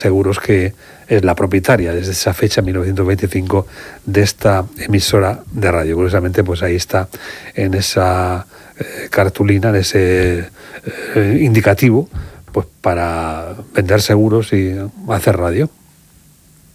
Seguros, que es la propietaria desde esa fecha, 1925, de esta emisora de radio. Curiosamente, pues ahí está en esa cartulina, en ese indicativo, pues para vender seguros y hacer radio.